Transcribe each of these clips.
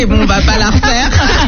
Bon, on va pas la refaire.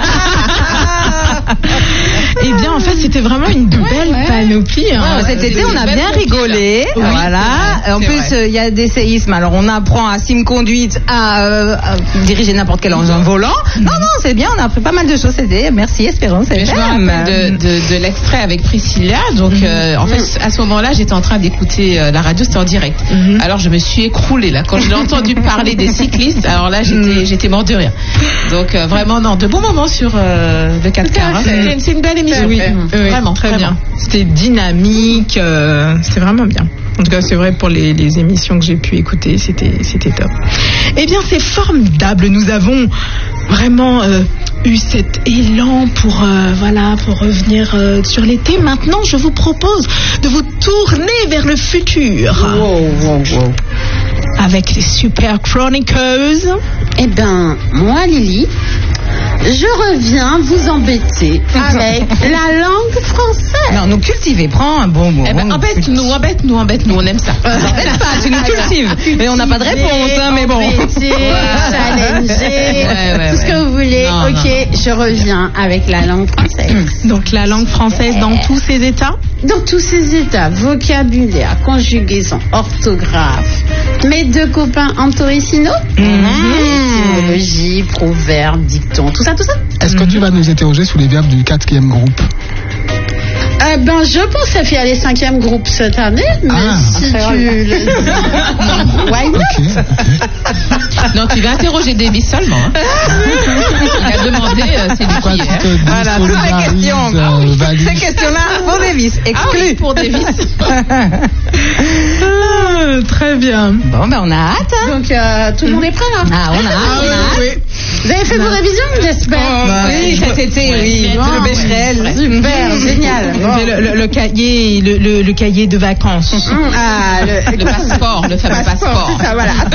Eh bien, en fait, c'était vraiment une belle panoplie. Hein. Ouais, cet été, on a bien rigolé. Oui, voilà. En plus, il y a des séismes. Alors, on apprend à sim-conduite, à diriger n'importe quel engin volant. Non, c'est bien. On a appris pas mal de choses. C'était merci, Espérance. Je me rappelle de l'extrait avec Priscilla. Donc, en fait, à ce moment-là, j'étais en train d'écouter la radio. C'était en direct. Alors, je me suis écroulée là quand j'ai entendu parler des cyclistes. Alors là, j'étais mort de rire. Donc, vraiment, non, de bons moments sur le 4 quarts. C'est une belle émission. Oui, vraiment, très bien. C'était dynamique. C'est vraiment bien. En tout cas, c'est vrai pour les émissions que j'ai pu écouter, c'était top. Eh bien, c'est formidable. Nous avons vraiment eu cet élan pour revenir sur l'été. Maintenant, je vous propose de vous tourner vers le futur. Wow. Avec les Super Chronicles. Eh ben, moi, Lily, je reviens vous embêter avec la langue française. Non, nous cultiver, prends un bon mot. Eh ben, embête-nous, on aime ça. Embête pas, tu nous cultives. Mais on n'a pas de réponse, hein, mais bon. Challenger, tout ce que vous voulez. Je reviens avec la langue française. Donc la langue française dans tous ses états? Dans tous ses états, vocabulaire, conjugaison, orthographe. Mes deux copains Antoricino, étymologie, proverbe, dicton, tout ça. Est-ce que tu vas nous interroger sur les verbes du 4e groupe? Je pense à faire les 5e groupes cette année, mais si tu le dis, why not? Okay. Non, tu vas interroger Davis seulement. Hein. Il a demandé c'est du quoi qui voilà, toutes les questions. Ces questions-là, pour Davis, exclu. Pour Davis. Très bien. Bon, on a hâte. Hein. Donc, tout le monde est prêt, là? On a hâte. Oui. Vous avez fait vos révisions, j'espère? Oui, cet été, oui. Le Becherel. Super, génial. Le cahier de vacances. Le passeport, le fameux passeport. C'est ça, voilà.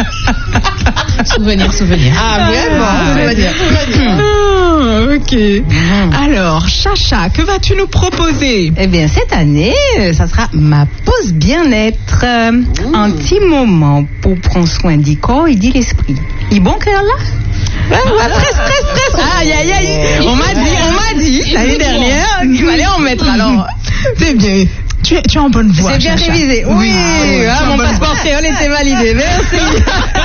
Souvenir. Ah, vraiment, souvenir. Ok. Alors, Chacha, que vas-tu nous proposer? Eh bien, cette année, ça sera ma pause bien-être. Un petit moment pour prendre soin du corps et de l'esprit. Il bon cœur là? Stress. Aïe. On m'a dit l'année dernière qu'il fallait en mettre. Alors, c'est bien. Tu es en bonne voie. C'est bien Chacha. révisé. Oui, mon passeport créole était validé. Merci.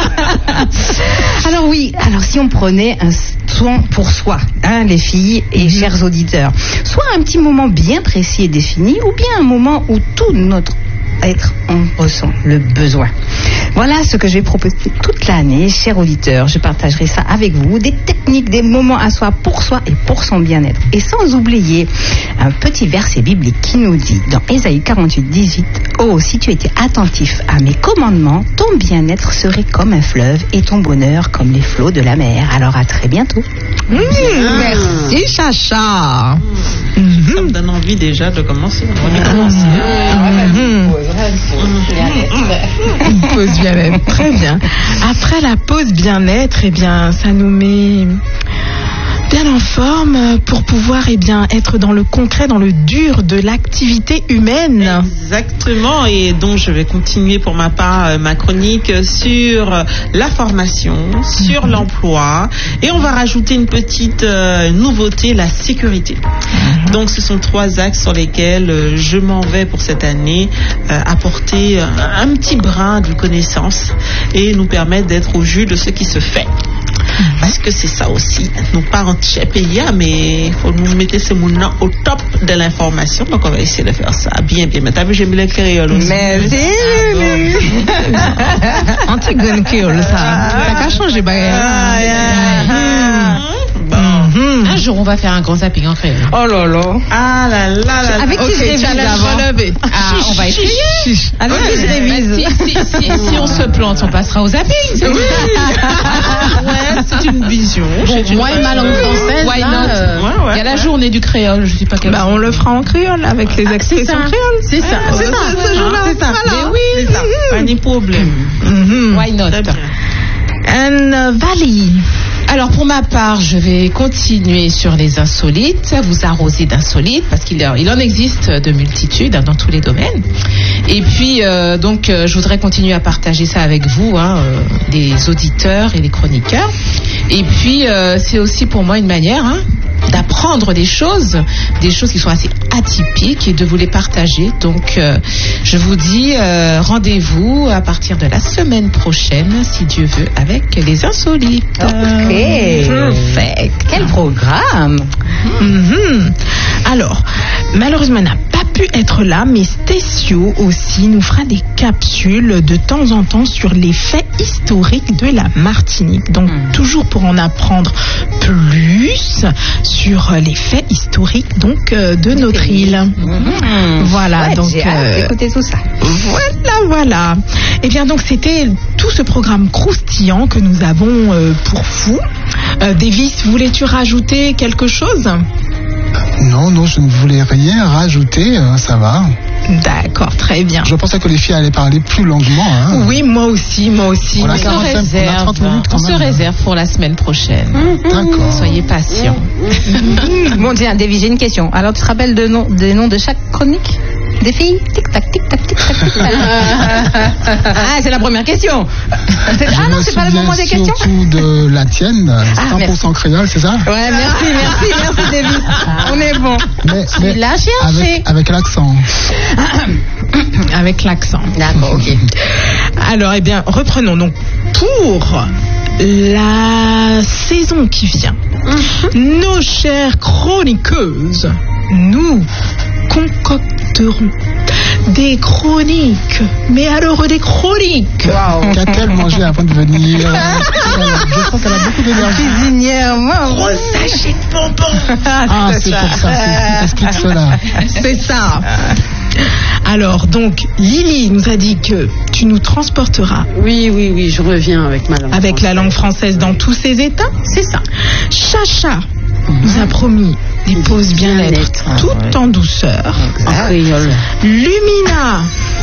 Alors si on prenait un soin pour soi, hein, les filles et chers auditeurs, soit un petit moment bien précis et défini, ou bien un moment où tout notre être en ressent le besoin. Voilà ce que je vais proposer toute l'année, chers auditeurs. Je partagerai ça avec vous, des techniques, des moments à soi et pour son bien-être. Et sans oublier un petit verset biblique qui nous dit dans Ésaïe 48:18, oh, si tu étais attentif à mes commandements, ton bien-être serait comme un fleuve et ton bonheur comme les flots de la mer. Alors à très bientôt. Merci Chacha. Ça me donne envie déjà de commencer. Une pause bien-être, très bien. Après la pause bien-être, eh bien, ça nous met bien en forme pour pouvoir être dans le concret, dans le dur de l'activité humaine. Exactement, et donc je vais continuer pour ma part ma chronique sur la formation, sur l'emploi, et on va rajouter une petite nouveauté, la sécurité. Donc ce sont 3 axes sur lesquels je m'en vais pour cette année apporter un petit brin de connaissance et nous permettre d'être au jus de ce qui se fait. Parce que c'est ça aussi, nous pas en pays, mais il faut nous mettre ces mots au top de l'information. Donc on va essayer de faire ça bien. Mais t'as vu, j'ai mis les créoles aussi. Merci. Antigone créole, ça. Ça n'a changé. Un jour, on va faire un grand zapping en créole. Oh là là. Ah là là là. Avec qui je révise avant? On va essayer. Avec qui je révise? Si on se plante, on passera au zapping. Ouais, c'est une vision. Moi et ma langue française. Why not? Il y a la journée du créole, je sais pas quelle. On le fera en créole avec les expressions créoles. C'est ça. Ce jour-là. Mais oui. Pas de problème. Why not? And Valley. Alors pour ma part, je vais continuer sur les insolites, vous arroser d'insolites, parce qu'il en existe de multitudes dans tous les domaines. Et puis donc je voudrais continuer à partager ça avec vous, les auditeurs et les chroniqueurs. Et puis c'est aussi pour moi une manière d'apprendre des choses qui sont assez atypiques et de vous les partager. Donc je vous dis rendez-vous à partir de la semaine prochaine, si Dieu veut, avec les insolites. Ok, perfect. Quel programme. Alors, malheureusement, elle n'a pas pu être là, mais Stécio aussi nous fera des capsules de temps en temps sur les faits historiques de la Martinique. Donc, toujours pour en apprendre plus sur les faits historiques de notre île. Voilà, ouais, donc j'ai hâte d'écouter tout ça. Voilà. Et bien donc c'était tout ce programme croustillant que nous avons pour vous. Davis, voulais-tu rajouter quelque chose? Non, je ne voulais rien rajouter, ça va. D'accord, très bien. Je pensais que les filles allaient parler plus longuement. Oui, moi aussi. On se réserve pour la semaine prochaine. D'accord. Soyez patients. Bon, tiens, Davy, j'ai une question. Alors, tu te rappelles des noms de chaque chronique des filles? Tic-tac, tic-tac, tic-tac, tic-tac. Ah, c'est la première question. Non, c'est pas le moment des questions. Surtout de la tienne, 100% créole, c'est ça? Ouais, merci, Davy. On est bon. Mais l'as cherché. Avec l'accent. Avec l'accent. D'accord, ok. Alors, eh bien, reprenons donc pour la saison qui vient. Nos chères chroniqueuses, nous concocterons des chroniques. Mais alors des chroniques. Qu'a-t-elle mangé avant de venir? Je crois qu'elle a beaucoup d'énergie. Cuisinière, Gros sachet de bonbons. C'est pour ça. Explique cela. C'est ça. Alors, donc, Lily nous a dit que tu nous transporteras. Oui, je reviens avec ma langue. Avec la langue française dans tous ses états. C'est ça. Chacha nous a promis des pauses bien-être tout en douceur. En créole. Lumina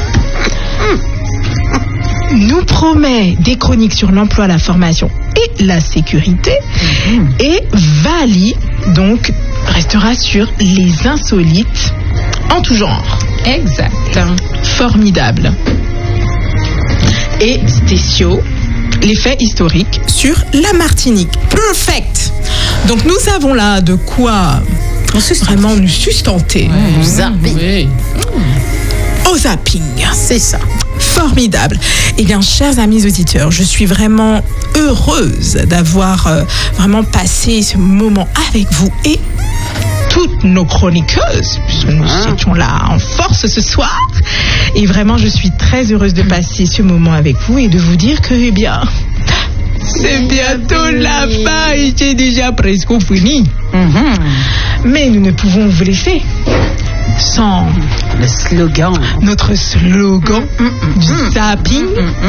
nous promet des chroniques sur l'emploi, la formation et la sécurité. Et Vali, donc, restera sur les insolites en tout genre. Exact. Formidable. Et Stécio, les faits historiques sur la Martinique. Perfect. Donc nous avons là de quoi vraiment nous sustenter. Oui. Au zapping. C'est ça. Formidable. Eh bien, chers amis auditeurs, je suis vraiment heureuse d'avoir vraiment passé ce moment avec vous et toutes nos chroniqueuses, puisque nous étions là en force ce soir. Et vraiment, je suis très heureuse de passer ce moment avec vous et de vous dire que, eh bien, c'est bientôt la fin et c'est déjà presque fini. Mais nous ne pouvons vous laisser sans le slogan. Notre slogan du zapping.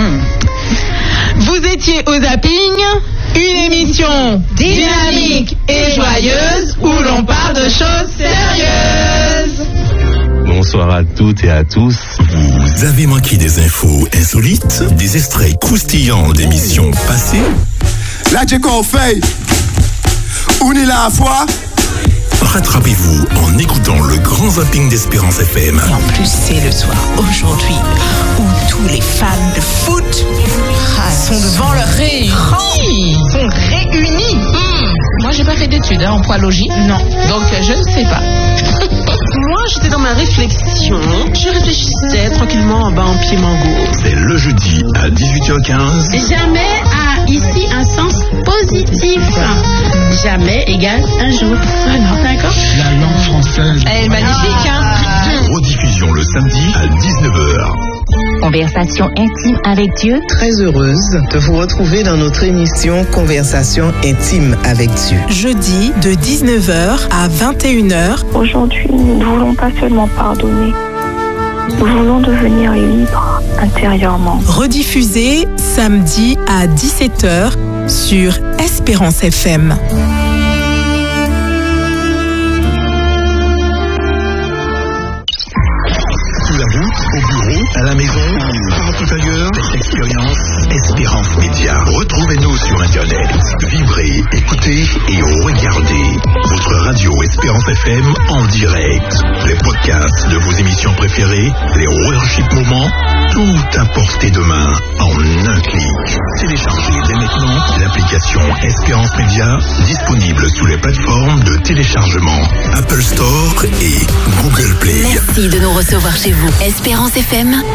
Vous étiez au zapping, une émission dynamique et joyeuse où l'on parle de choses sérieuses. Bonsoir à toutes et à tous. Vous avez manqué des infos insolites, des extraits croustillants d'émissions passées? Là, j'ai qu'on fait. On est là à fois. Rattrapez-vous en écoutant le grand zapping d'Espérance FM. Et en plus, c'est le soir aujourd'hui où tous les fans de foot sont devant leur écran. Sont réunis. Moi, j'ai pas fait d'études en poiologie. Non. Donc, je ne sais pas. Moi, j'étais dans ma réflexion. Je réfléchissais tranquillement en bas en pied mango. C'est le jeudi à 18h15. Jamais a ici un sens positif. Jamais égale un jour. Voilà, d'accord. La langue française. Elle est magnifique, Rediffusion le samedi à 19h. Conversation intime avec Dieu. Très heureuse de vous retrouver dans notre émission Conversation intime avec Dieu. Jeudi de 19h à 21h. Aujourd'hui, nous ne voulons pas seulement pardonner. Nous voulons devenir libres intérieurement. Rediffusé samedi à 17h sur Espérance FM. Sous la voûte, Au bureau, à la maison, partout ailleurs, cette expérience Espérance Média. Retrouvez-nous sur Internet. Vibrez, écoutez et regardez votre radio Espérance FM en direct. Les podcasts de vos émissions préférées, les Worship Moments, tout à portée de main en un clic. Téléchargez dès maintenant l'application Espérance Média, disponible sous les plateformes de téléchargement Apple Store et Google Play. Merci de nous recevoir chez vous. Espérance FM.